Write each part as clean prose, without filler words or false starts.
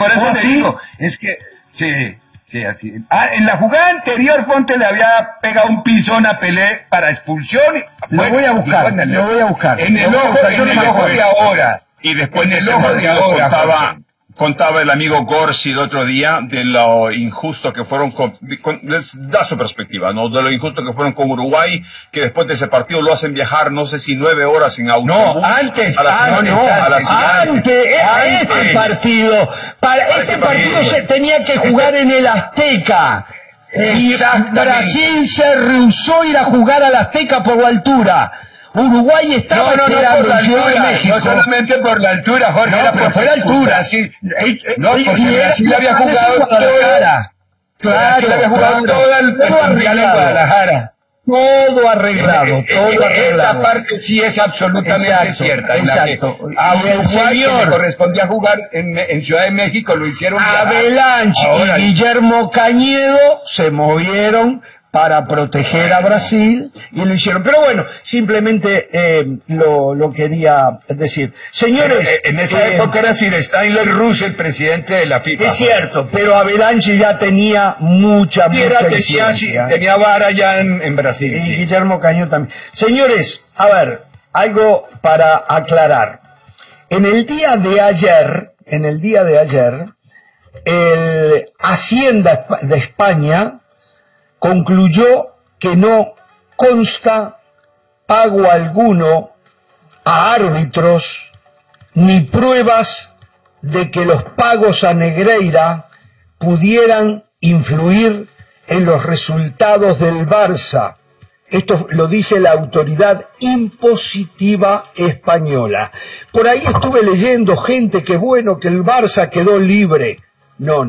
por eso le digo, es que, sí, así. En la jugada anterior, Fonte le había pegado un pisón a Pelé para expulsión. Lo voy a buscar. En el ojo de ahora. Y después en ese partido contaba el amigo Gorsi el otro día de lo injusto que fueron les da su perspectiva, ¿no? De lo injusto que fueron con Uruguay, que después de ese partido lo hacen viajar, no sé si 9 horas en autobús. No, antes. Este partido. Este partido se tenía que jugar en el Azteca. Y Brasil se rehusó ir a jugar al Azteca por la altura. Uruguay estaba esperando en Ciudad de México. No solamente por la altura, Jorge, pero fue la altura, sí. No, porque Brasil había jugado Guadalajara. Brasil había jugado todo el Mundial en Guadalajara. Todo arreglado, Esa parte sí es absolutamente cierta. Exacto. A Uruguay, que le correspondía jugar en Ciudad de México, lo hicieron. Avalanche y Guillermo Cañedo se movieron para proteger a Brasil y lo hicieron. Pero bueno, simplemente lo quería decir. Señores, en esa época era Sir Stanley Russell, el presidente de la FIFA. Es cierto, pero Avalanche ya tenía mucha incidencia. Tenía vara ya en Brasil. Y Guillermo Cañón también. Señores, a ver, algo para aclarar. En el día de ayer, el Hacienda de España concluyó que no consta pago alguno a árbitros ni pruebas de que los pagos a Negreira pudieran influir en los resultados del Barça. Esto lo dice la autoridad impositiva española. Por ahí estuve leyendo gente que bueno, que el Barça quedó libre. No.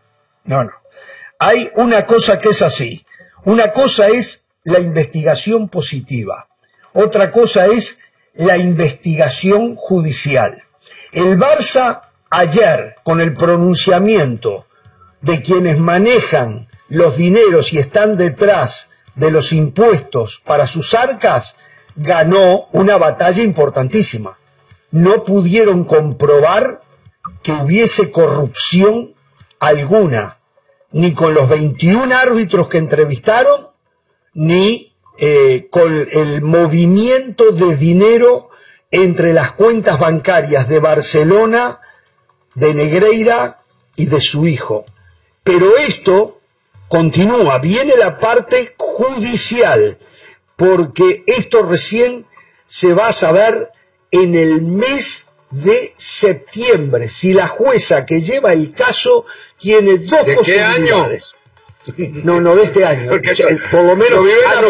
Hay una cosa que es así. Una cosa es la investigación positiva. Otra cosa es la investigación judicial. El Barça ayer, con el pronunciamiento de quienes manejan los dineros y están detrás de los impuestos para sus arcas, ganó una batalla importantísima. No pudieron comprobar que hubiese corrupción alguna, ni con los 21 árbitros que entrevistaron, ni con el movimiento de dinero entre las cuentas bancarias de Barcelona, de Negreira y de su hijo. Pero esto continúa, viene la parte judicial, porque esto recién se va a saber en el mes de septiembre, si la jueza que lleva el caso tiene dos posibilidades. No, de este año. Por lo menos a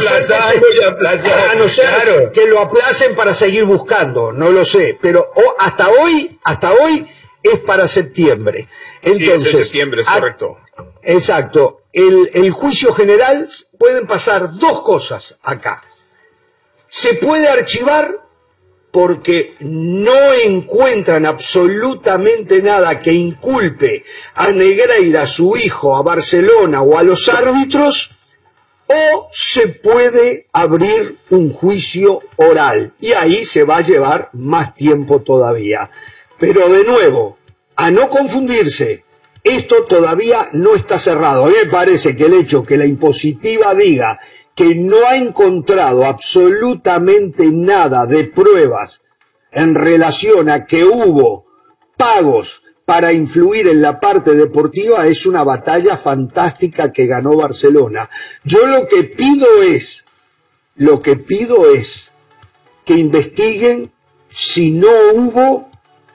no ser que lo aplacen para seguir buscando, no lo sé, pero hasta hoy es para septiembre. Entonces, sí, es septiembre, es correcto. Exacto. El juicio general, pueden pasar dos cosas acá. Se puede archivar porque no encuentran absolutamente nada que inculpe a Negreira, a su hijo, a Barcelona o a los árbitros, o se puede abrir un juicio oral, y ahí se va a llevar más tiempo todavía. Pero de nuevo, a no confundirse, esto todavía no está cerrado. A mí me parece que el hecho que la impositiva diga que no ha encontrado absolutamente nada de pruebas en relación a que hubo pagos para influir en la parte deportiva es una batalla fantástica que ganó Barcelona. Yo lo que pido es que investiguen si no hubo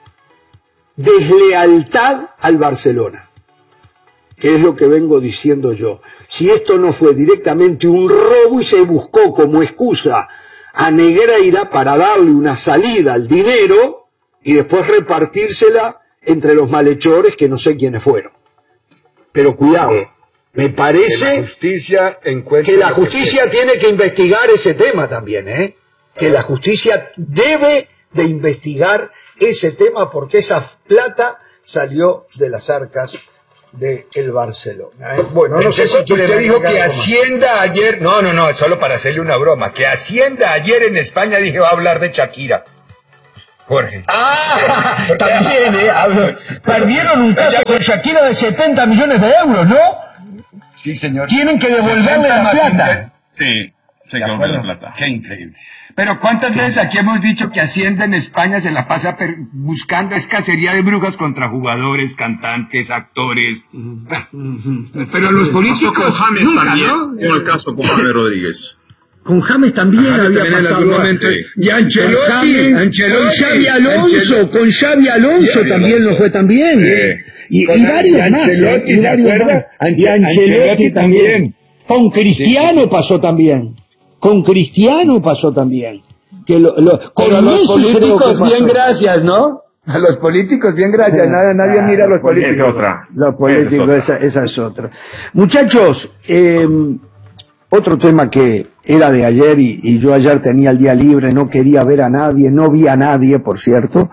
deslealtad al Barcelona, que es lo que vengo diciendo yo. Si esto no fue directamente un robo y se buscó como excusa a Negreira para darle una salida al dinero y después repartírsela entre los malhechores que no sé quiénes fueron. Pero cuidado, me parece que la justicia tiene que investigar ese tema también, que la justicia debe de investigar ese tema porque esa plata salió de las arcas de el Barcelona. Bueno, no sé si usted dijo que Hacienda ayer, no, solo para hacerle una broma, que Hacienda ayer en España dije va a hablar de Shakira. Jorge. Ah, también, perdieron un caso con Shakira de 70 millones de euros, ¿no? Sí, señor. Tienen que devolverle la plata. Sí, se quedó la plata. Qué increíble. Pero ¿cuántas veces aquí hemos dicho que Hacienda en España se la pasa buscando cacería de brujas contra jugadores, cantantes, actores? Pero los políticos James nunca, también, ¿no? como el caso con James Rodríguez. Con James también había pasado. Y Ancelotti, Con Xavi Alonso, también no fue tan bien. Sí. Y varios más. Y Ancelotti también. Con Cristiano pasó también. Que con los Messi creo que políticos pasó. bien gracias, ¿no? A los políticos bien gracias, nadie mira a los políticos. Esa es otra. Los políticos, esa es otra. Muchachos, otro tema que era de ayer y yo ayer tenía el día libre, no quería ver a nadie, no vi a nadie, por cierto.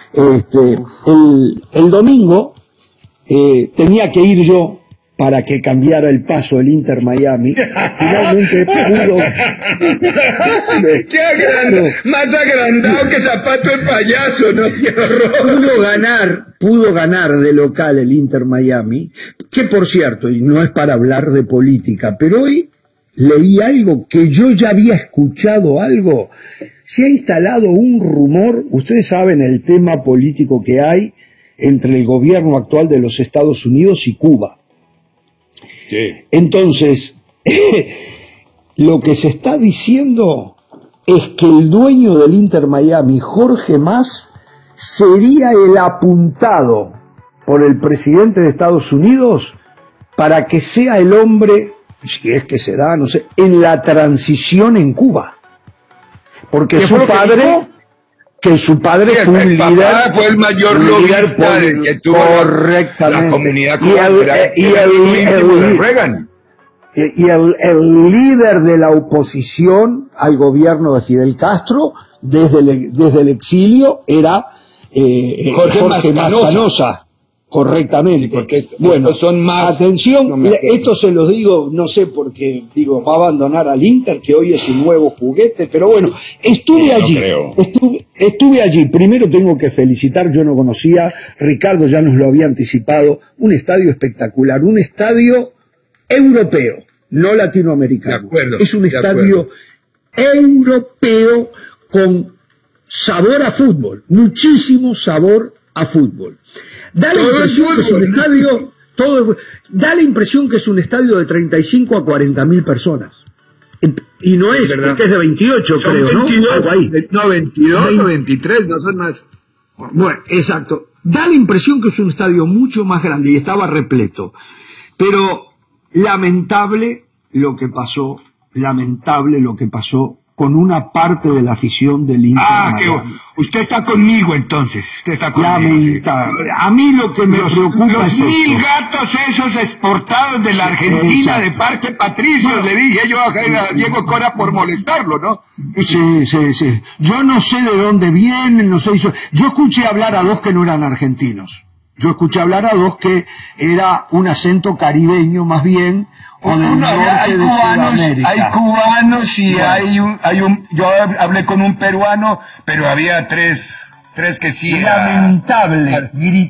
El domingo tenía que ir yo para que cambiara el paso del Inter Miami. Finalmente pudo. ¡Qué agrandado! Más agrandado que zapato de payaso, ¿no? Pudo ganar de local el Inter Miami, que por cierto, y no es para hablar de política, pero hoy leí algo que yo ya había escuchado algo. Se ha instalado un rumor, ustedes saben el tema político que hay entre el gobierno actual de los Estados Unidos y Cuba. Sí. Entonces, lo que se está diciendo es que el dueño del Inter Miami, Jorge Mas, sería el apuntado por el presidente de Estados Unidos para que sea el hombre, si es que se da, no sé, en la transición en Cuba. Porque su padre fue un líder, fue el mayor lobista que tuvo correctamente la comunidad cubana. Y el líder de la oposición al gobierno de Fidel Castro desde el exilio era Jorge Mascanosa. Correctamente. Sí, porque bueno, estos son más. Atención, esto se los digo, no sé porque va a abandonar al Inter, que hoy es un nuevo juguete, pero bueno, estuve allí. Primero tengo que felicitar, yo no conocía, Ricardo ya nos lo había anticipado, un estadio espectacular, un estadio europeo, no latinoamericano. De acuerdo, es un estadio europeo con sabor a fútbol, muchísimo sabor a fútbol. Da la impresión que es un estadio, da la impresión que es un estadio de 35 a 40 mil personas. Y no es, porque es de 28, son creo, 22, ¿no? Algo ahí. No, 22 o 23, no son más. Bueno, exacto. Da la impresión que es un estadio mucho más grande y estaba repleto. Pero lamentable lo que pasó con una parte de la afición del Inter. Que usted está conmigo entonces. Usted está conmigo. Lamentable. A mí lo que me preocupa los es 1000 gatos esos exportados de la Argentina, de Parque Patricios, le dije yo a Diego Cora por molestarlo, ¿no? Sí. Yo no sé de dónde vienen, no sé. Yo escuché hablar a dos que no eran argentinos. Yo escuché hablar a dos que era un acento caribeño más bien, o del norte de Sudamérica. Hay cubanos y yo hablé con un peruano, pero había tres que sí. Lamentable,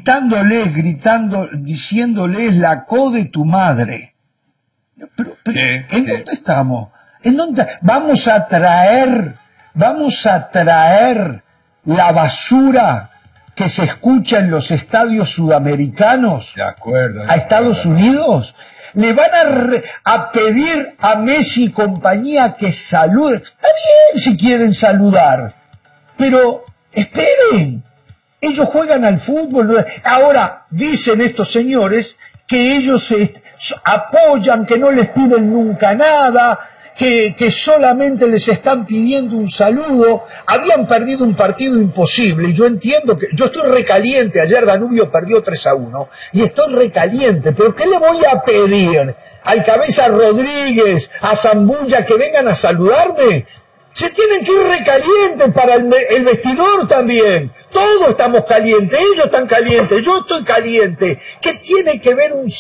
diciéndoles la co de tu madre. Pero ¿en dónde estamos? ¿En dónde? Vamos a traer la basura que se escucha en los estadios sudamericanos a Estados Unidos. Le van a pedir a Messi y compañía que salude. Está bien si quieren saludar, pero esperen. Ellos juegan al fútbol. Ahora, dicen estos señores que ellos se apoyan, que no les piden nunca nada, que solamente les están pidiendo un saludo. Habían perdido un partido imposible y yo entiendo que yo estoy recaliente. Ayer Danubio perdió 3-1 y estoy recaliente, pero ¿qué le voy a pedir al Cabeza Rodríguez, a Zambulla que vengan a saludarme? Se tienen que ir recalientes para el vestidor también. Todos estamos calientes, ellos están calientes, yo estoy caliente. ¿Qué tiene que ver un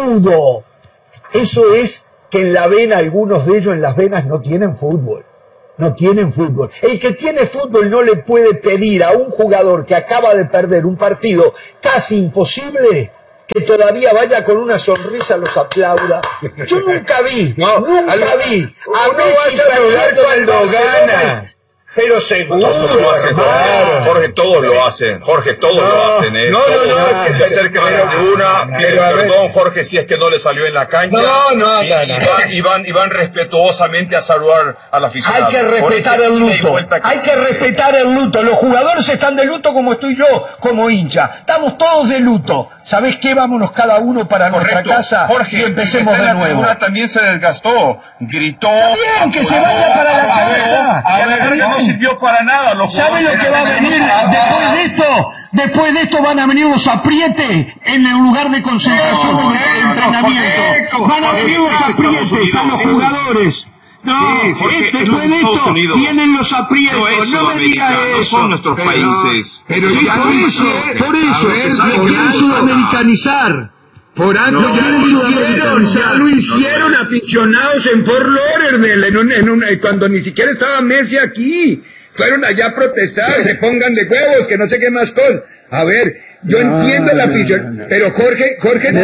saludo? Eso es que en la vena, algunos de ellos en las venas no tienen fútbol. no tienen fútbol. El que tiene fútbol no le puede pedir a un jugador que acaba de perder un partido casi imposible que todavía vaya con una sonrisa, los aplauda. Yo nunca vi. A Messi perdiendo cuando gana. Pero seguro, Jorge, todos lo hacen. Jorge, todos lo hacen. Que se acerquen a la tribuna, piden perdón, Jorge, si es que no le salió en la cancha. Y van respetuosamente a saludar a la afición. Hay que respetar el luto. Hay que respetar el luto. Los jugadores están de luto como estoy yo, como hincha. Estamos todos de luto. ¿Sabés qué? Vámonos cada uno para nuestra casa, Jorge, y empecemos de nuevo. La tribuna también se desgastó, gritó. Está bien, que se vaya para la casa. A ver, no sirvió para nada. ¿Sabe lo que va a venir después de esto? Después de esto van a venir los aprietes en el lugar de concentración de entrenamiento. Van a venir los aprietes a los jugadores. Después de esto vienen los aprietos. No me diga eso. No son nuestros países. Pero por eso, lo quieren sudamericanizar. Por algo ya lo hicieron aficionados en Fort Lauderdale, cuando ni siquiera estaba Messi aquí. Fueron allá a protestar, se pongan de huevos, que no sé qué más cosas. A ver, yo entiendo la afición, pero Jorge,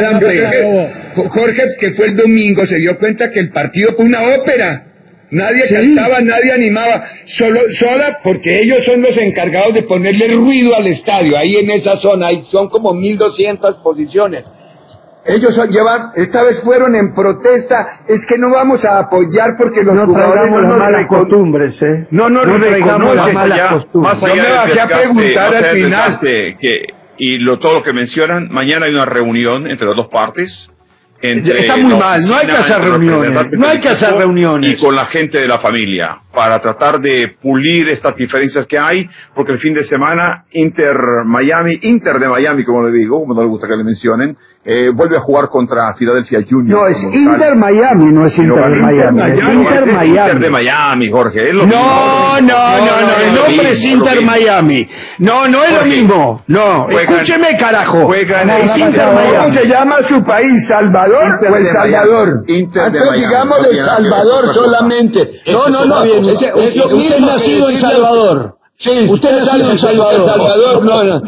que fue el domingo, se dio cuenta que el partido fue una ópera. Nadie cantaba, nadie animaba, sola porque ellos son los encargados de ponerle ruido al estadio. Ahí en esa zona, ahí son como 1200 posiciones. Ellos esta vez fueron en protesta, es que no vamos a apoyar porque los jugadores no nos malas costumbres, no traigamos las malas costumbres. Más allá yo me bajé a preguntar al final todo lo que mencionan, mañana hay una reunión entre las dos partes. Está muy mal, no hay que hacer reuniones, y con la gente de la familia para tratar de pulir estas diferencias que hay, porque el fin de semana Inter de Miami, como le digo, como no le gusta que le mencionen, vuelve a jugar contra Philadelphia Juniors. No, es Inter Miami, no es Inter de Miami. Es Inter de Miami, Jorge. No, el nombre es Inter Miami. No es lo mismo. No, escúcheme, carajo. Es Inter Miami. ¿Cómo se llama su país? ¿Salvador o El Salvador? Entonces digamos de Salvador solamente. No. Usted es nacido en Salvador. Sí, usted es nacido en Salvador.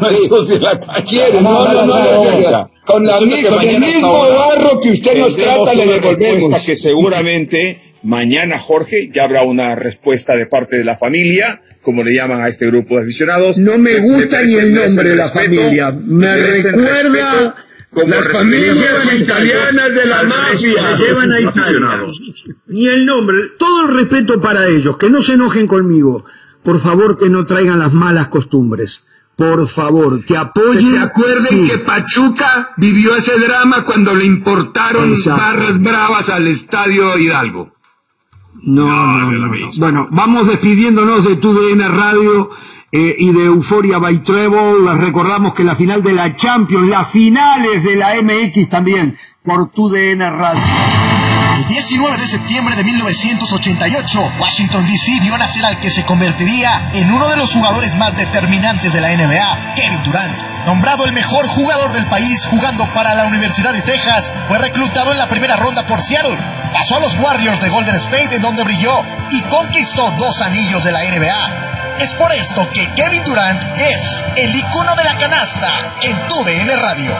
Con el mismo barro que usted nos trata le devolvemos. Que seguramente mañana, Jorge, ya habrá una respuesta de parte de la familia, como le llaman a este grupo de aficionados. No me gusta ni el nombre de la familia. Me recuerda las familias italianas de la mafia. Llevan a Italia. Ni el nombre. Todo el respeto para ellos. Que no se enojen conmigo. Por favor, que no traigan las malas costumbres. Por favor, que apoyen. Que se acuerden que Pachuca vivió ese drama cuando le importaron barras bravas al Estadio Hidalgo. No. Bueno, vamos despidiéndonos de TUDN Radio y de Euphoria by Trevor. Les recordamos que la final de la Champions, las finales de la MX también, por TUDN Radio. El 19 de septiembre de 1988, Washington D.C. vio nacer al que se convertiría en uno de los jugadores más determinantes de la NBA, Kevin Durant. Nombrado el mejor jugador del país jugando para la Universidad de Texas, fue reclutado en la primera ronda por Seattle. Pasó a los Warriors de Golden State, en donde brilló y conquistó 2 anillos de la NBA. Es por esto que Kevin Durant es el icono de la canasta en TUDN Radio.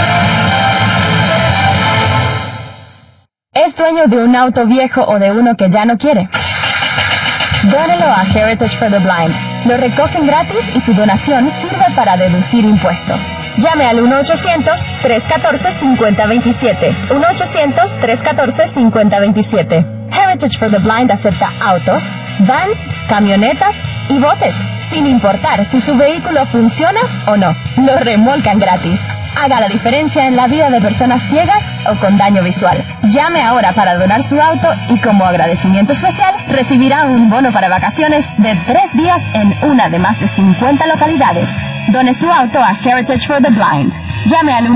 ¿Es dueño de un auto viejo o de uno que ya no quiere? Dónelo a Heritage for the Blind. Lo recogen gratis y su donación sirve para deducir impuestos. Llame al 1-800-314-5027. 1-800-314-5027. Heritage for the Blind acepta autos, vans, camionetas y botes, sin importar si su vehículo funciona o no. Lo remolcan gratis. Haga la diferencia en la vida de personas ciegas o con daño visual. Llame ahora para donar su auto y como agradecimiento especial recibirá un bono para vacaciones de 3 días en una de más de 50 localidades. Done su auto a Heritage for the Blind. Llame al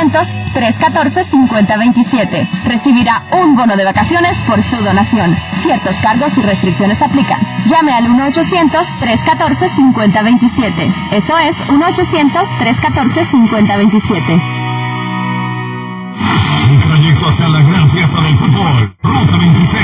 1-800-314-5027. Recibirá un bono de vacaciones por su donación. Ciertos cargos y restricciones aplican. Llame al 1-800-314-5027. Eso es 1-800-314-5027. trayecto hacia la gran fiesta del fútbol, Ruta 26.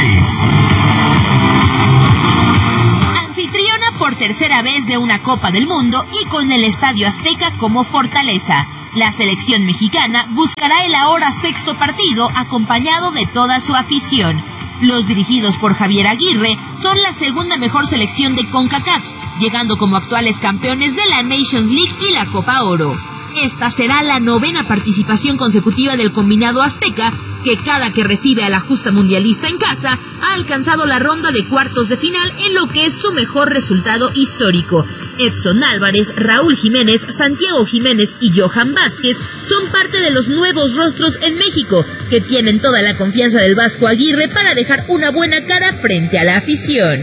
Anfitriona por tercera vez de una Copa del Mundo y con el Estadio Azteca como fortaleza. La selección mexicana buscará el ahora sexto partido acompañado de toda su afición. Los dirigidos por Javier Aguirre son la segunda mejor selección de CONCACAF, llegando como actuales campeones de la Nations League y la Copa Oro. Esta será la 9ª participación consecutiva del combinado azteca, que cada que recibe a la justa mundialista en casa, ha alcanzado la ronda de cuartos de final en lo que es su mejor resultado histórico. Edson Álvarez, Raúl Jiménez, Santiago Jiménez y Johan Vázquez son parte de los nuevos rostros en México, que tienen toda la confianza del Vasco Aguirre para dejar una buena cara frente a la afición.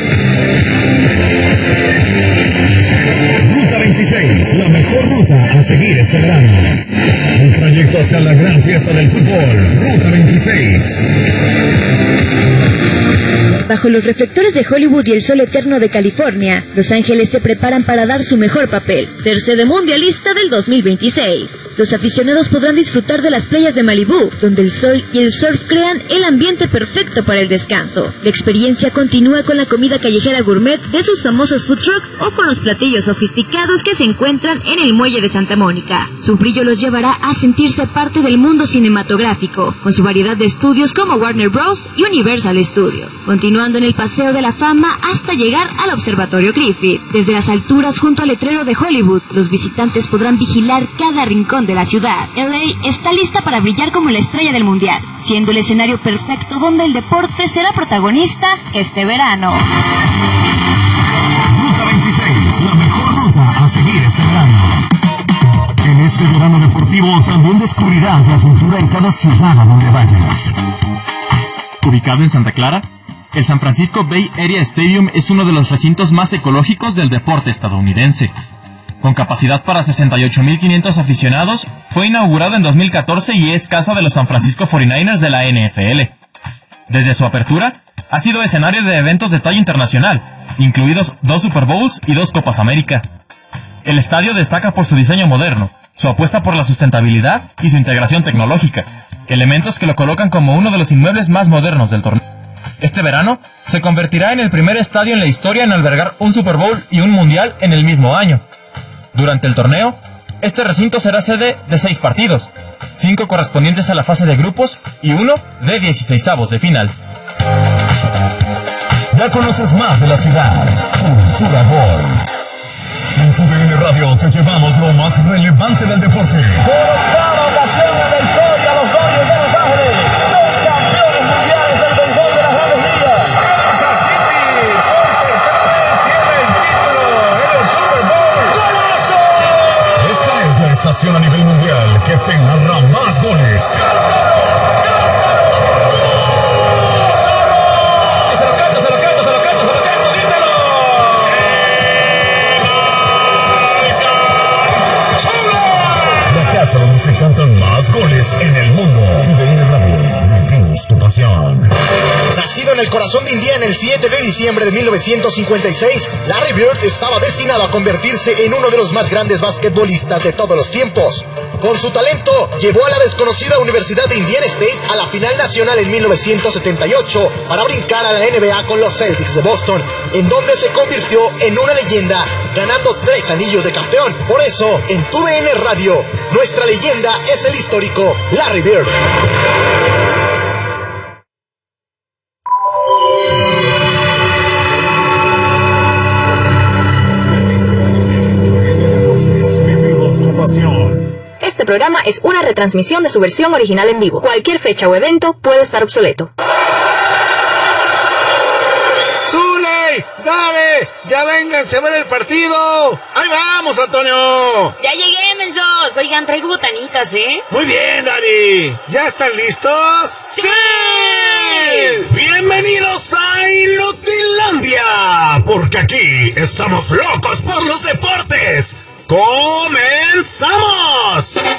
Ruta 26, la mejor ruta a seguir este verano. El trayecto hacia la gran fiesta del fútbol, Ruta 26. Bajo los reflectores de Hollywood y el sol eterno de California, Los Ángeles se preparan para dar su mejor papel, ser sede mundialista del 2026. Los aficionados podrán disfrutar de las playas de Malibú, donde el sol y el surf crean el ambiente perfecto para el descanso. La experiencia continúa con la comida callejera gourmet de sus famosos food trucks o con los platillos sofisticados que se encuentran en el muelle de Santa Mónica. Su brillo los llevará a sentirse parte del mundo cinematográfico, con su variedad de estudios como Warner Bros. Y Universal Studios, continuando en el Paseo de la Fama hasta llegar al Observatorio Griffith. Desde las alturas junto al letrero de Hollywood, los visitantes podrán vigilar cada rincón de la ciudad. LA está lista para brillar como la estrella del mundial, siendo el escenario perfecto donde el deporte será protagonista este verano. Ruta 26, la mejor ruta a seguir este verano. En este verano deportivo también descubrirás la cultura en cada ciudad a donde vayas. Ubicado en Santa Clara, el San Francisco Bay Area Stadium es uno de los recintos más ecológicos del deporte estadounidense. Con capacidad para 68,500 aficionados, fue inaugurado en 2014 y es casa de los San Francisco 49ers de la NFL. Desde su apertura, ha sido escenario de eventos de talla internacional, incluidos 2 Super Bowls y 2 Copas América. El estadio destaca por su diseño moderno, su apuesta por la sustentabilidad y su integración tecnológica, elementos que lo colocan como uno de los inmuebles más modernos del torneo. Este verano se convertirá en el primer estadio en la historia en albergar un Super Bowl y un Mundial en el mismo año. Durante el torneo, este recinto será sede de 6 partidos, 5 correspondientes a la fase de grupos y 1 de 16avos de final. Ya conoces más de la ciudad, Cultura Gol. En TUDN Radio te llevamos lo más relevante del deporte. Por octava ocasión en la historia, los Dodgers de Los Ángeles son campeones mundiales del béisbol de las Grandes Ligas. Kansas City, por tercera vez tiene el título en el Super Bowl. ¡Golazo! Esta es la estación a nivel mundial que te narra más goles. Donde se cantan más goles en el mundo. TUDN Radio, vivimos tu pasión. Nacido en el corazón de Indiana el 7 de diciembre de 1956, Larry Bird estaba destinado a convertirse en uno de los más grandes basquetbolistas de todos los tiempos. Con su talento, llevó a la desconocida Universidad de Indiana State a la final nacional en 1978 para brincar a la NBA con los Celtics de Boston, en donde se convirtió en una leyenda, ganando 3 anillos de campeón. Por eso, en TUDN Radio, nuestra leyenda es el histórico Larry Bird. Este programa es una retransmisión de su versión original en vivo. Cualquier fecha o evento puede estar obsoleto. ¡Zule! ¡Dale! ¡Ya vénganse a ver el partido! ¡Ahí vamos, Antonio! Ya llegué, mensos. Oigan, traigo botanitas, ¿eh? Muy bien, Dani. ¿Ya están listos? ¡Sí! ¡Bienvenidos a Inutilandia! Porque aquí estamos locos por los deportes. ¡Comenzamos!